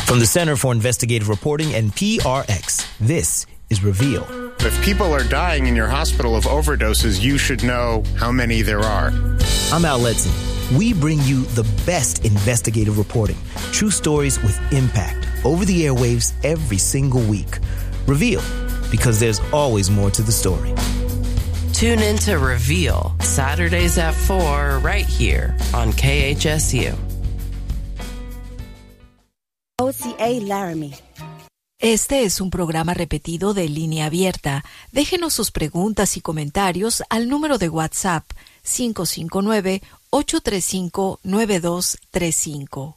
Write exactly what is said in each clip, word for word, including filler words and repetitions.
From the Center for Investigative Reporting and P R X, this is Reveal. If people are dying in your hospital of overdoses, you should know how many there are. I'm Al Letson. We bring you the best investigative reporting, true stories with impact, over the airwaves every single week. Reveal, because there's always more to the story. Tune in to Reveal, Saturdays at four, right here on K H S U. O C A Laramie. Este es un programa repetido de Línea Abierta. Déjenos sus preguntas y comentarios al número de WhatsApp cinco cinco nueve, ocho tres cinco, nueve dos tres cinco.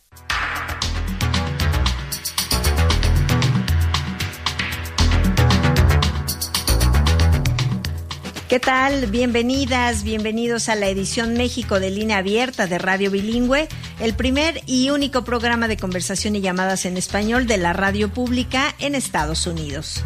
¿Qué tal? Bienvenidas, bienvenidos a la edición México de Línea Abierta de Radio Bilingüe, el primer y único programa de conversación y llamadas en español de la radio pública en Estados Unidos.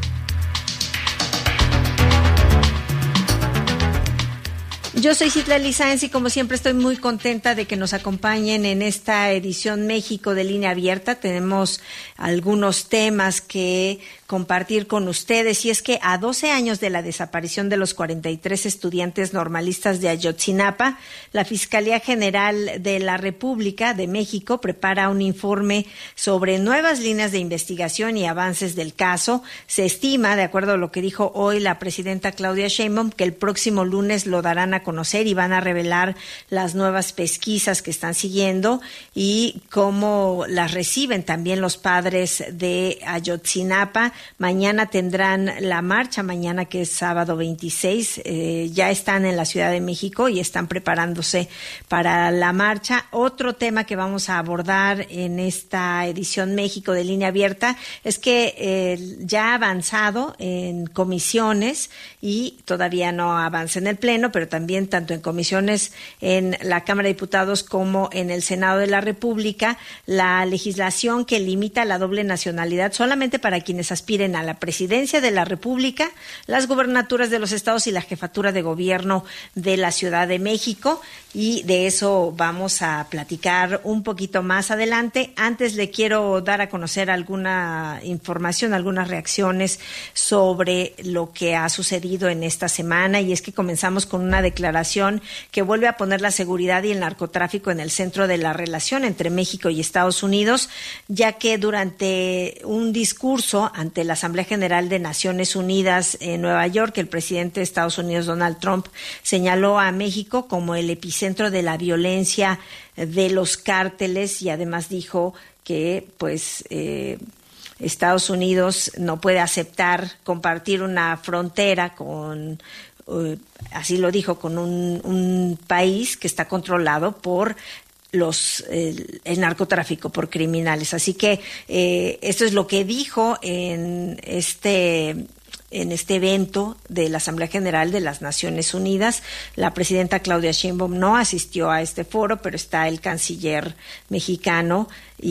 Yo soy Citlali Sáenz y como siempre estoy muy contenta de que nos acompañen en esta edición México de Línea Abierta. Tenemos algunos temas que compartir con ustedes y es que a doce años de la desaparición de los cuarenta y tres estudiantes normalistas de Ayotzinapa, la Fiscalía General de la República de México prepara un informe sobre nuevas líneas de investigación y avances del caso. Se estima, de acuerdo a lo que dijo hoy la presidenta Claudia Sheinbaum, que el próximo lunes lo darán a conocer y van a revelar las nuevas pesquisas que están siguiendo y cómo las reciben también los padres de Ayotzinapa. Mañana tendrán la marcha, mañana que es sábado veintiséis, eh, ya están en la Ciudad de México y están preparándose para la marcha. Otro tema que vamos a abordar en esta edición México de Línea Abierta es que eh, ya ha avanzado en comisiones y todavía no avanza en el Pleno, pero también tanto en comisiones en la Cámara de Diputados como en el Senado de la República, la legislación que limita la doble nacionalidad solamente para quienes aspiren a la presidencia de la República, las gubernaturas de los estados y la jefatura de gobierno de la Ciudad de México. Y de eso vamos a platicar un poquito más adelante. Antes le quiero dar a conocer alguna información, algunas reacciones sobre lo que ha sucedido en esta semana, y es que comenzamos con una declaración que vuelve a poner la seguridad y el narcotráfico en el centro de la relación entre México y Estados Unidos, ya que durante un discurso ante la Asamblea General de Naciones Unidas en Nueva York, el presidente de Estados Unidos, Donald Trump, señaló a México como el epicentro de la violencia de los cárteles y además dijo que pues eh, Estados Unidos no puede aceptar compartir una frontera con, uh, así lo dijo, con un, un país que está controlado por los el, el narcotráfico, por criminales. Así que eh, esto es lo que dijo en este en este evento de la Asamblea General de las Naciones Unidas. La presidenta Claudia Sheinbaum no asistió a este foro, pero está el canciller mexicano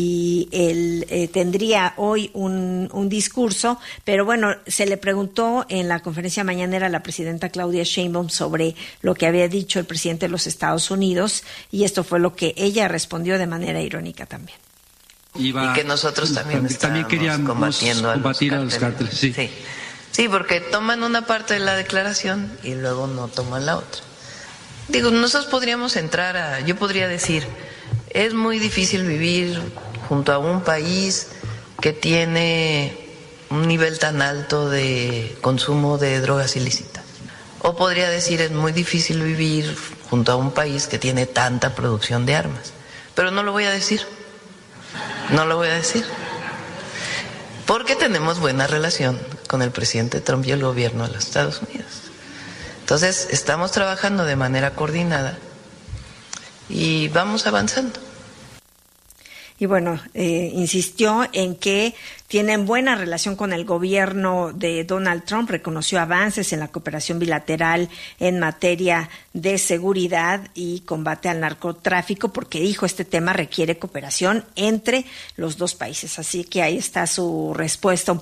y él eh, tendría hoy un, un discurso, pero bueno, se le preguntó en la conferencia mañanera a la presidenta Claudia Sheinbaum sobre lo que había dicho el presidente de los Estados Unidos y esto fue lo que ella respondió de manera irónica también. Iba, y que nosotros también estábamos queríamos combatiendo combatir a los cárteles. Sí. Sí. Sí, porque toman una parte de la declaración y luego no toman la otra. Digo, nosotros podríamos entrar a, yo podría decir, es muy difícil vivir junto a un país que tiene un nivel tan alto de consumo de drogas ilícitas. O podría decir, es muy difícil vivir junto a un país que tiene tanta producción de armas. Pero no lo voy a decir. No lo voy a decir. Porque tenemos buena relación con el presidente Trump y el gobierno de los Estados Unidos. Entonces, estamos trabajando de manera coordinada y vamos avanzando. Y bueno, eh, insistió en que tienen buena relación con el gobierno de Donald Trump, reconoció avances en la cooperación bilateral en materia de seguridad y combate al narcotráfico, porque dijo este tema requiere cooperación entre los dos países. Así que ahí está su respuesta un